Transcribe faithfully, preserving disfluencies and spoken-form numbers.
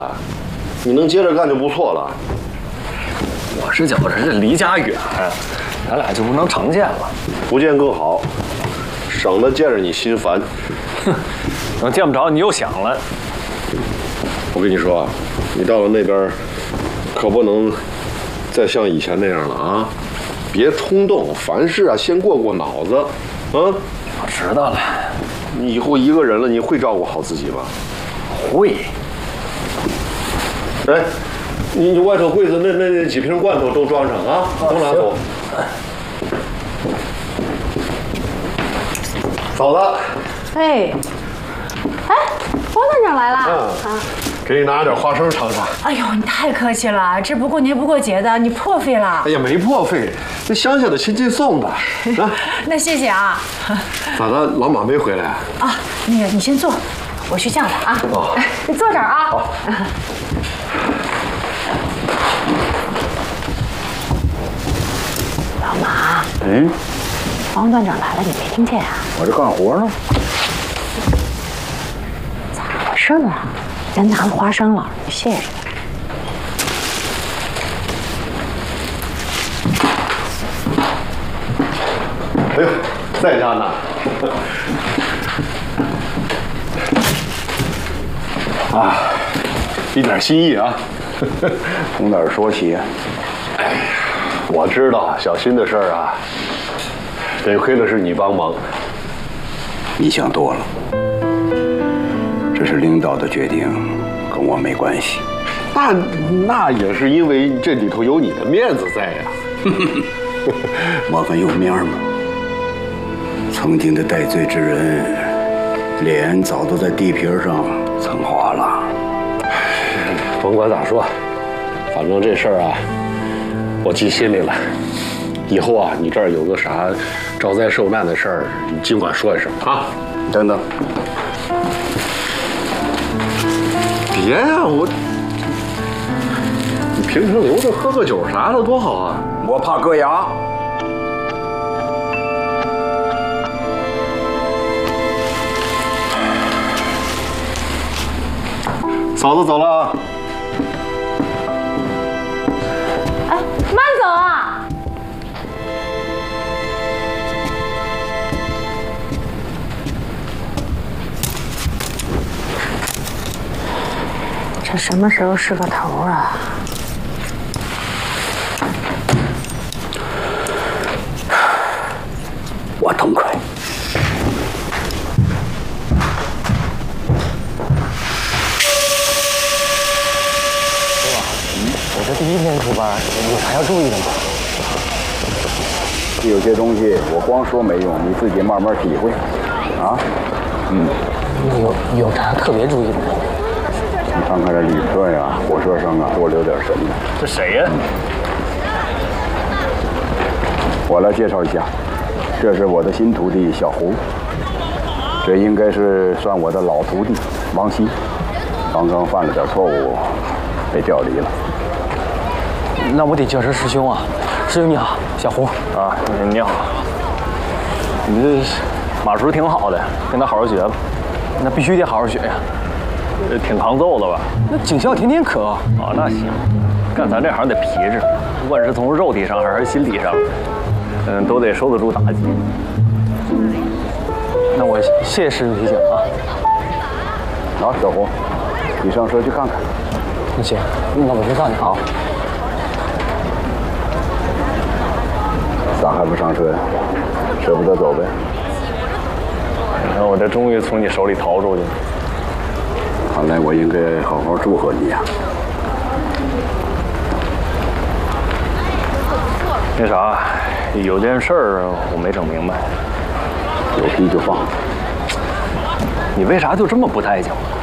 你能接着干就不错了。 我是觉着这离家远，咱俩就不能常见了。 不见更好，省得见着你心烦。 哼，等见不着你又想了。 我跟你说，你到了那边，可不能再像以前那样了啊！别冲动，凡事啊先过过脑子，啊。 我知道了。 你以后一个人了，你会照顾好自己吗？ 会。 哎，你你外头柜子那那那几瓶罐头都装上啊，都拿走。嫂子。 哎，哎，王团长来了。 嗯、啊，给你拿点花生尝尝。 哎呦，你太客气了，这不过年不过节的，你破费了。 哎呀，没破费，这乡下的亲戚送的。啊， 那谢谢啊。 咋的，老马没回来啊？ 啊，那个你先坐，我去叫他啊。哦，你坐这儿啊。好。老马。 嗯。 王团长来了，你没听见啊？ 我这干活呢。 咋回事呢？人拿了花生了，谢谢。 哎呦，在家呢。啊，一点心意啊。 从哪儿说起？ 哎，我知道小新的事儿啊。得亏的是你帮忙， 你想多了，这是领导的决定，跟我没关系。 那那也是因为这里头有你的面子在呀。 我很有面吗？曾经的戴罪之人，脸早都在地皮上蹭花了。 甭管咋说，反正这事儿啊，我记心里了。以后啊，你这儿有个啥招灾受难的事儿，你尽管说一声啊。 等等， 别呀、啊，我你平时留着喝个酒啥的多好啊。 我怕硌牙。 嫂子走了啊。 哎，慢走啊。这什么时候是个头啊？ 我痛快。 对吧？我这第一天值班，有啥要注意的吗？ 有些东西我光说没用，你自己慢慢体会。啊？嗯。 有有啥特别注意的吗？ 你看看这旅客呀，火车上啊，多留点神呢。 这谁呀？ 我来介绍一下，这是我的新徒弟小胡，这应该是算我的老徒弟王希，刚刚犯了点错误，被调离了。 那我得介绍师兄啊，师兄你好，小胡啊，你好。你这马叔挺好的，跟他好好学吧。那必须得好好学呀。挺抗揍的吧？那警校天天磕啊，那行。干咱这行得皮实，不管是从肉体上还是心理上，嗯，都得受得住打击。那我谢谢师傅提醒啊。 好，小胡，你上车去看看。 行，那我就告你好。 咋还不上车呀？舍不得走呗？ 你看我这终于从你手里逃出去了。 看来我应该好好祝贺你呀。 那啥，有件事儿我没整明白。 有屁就放。 你为啥就这么不待见我？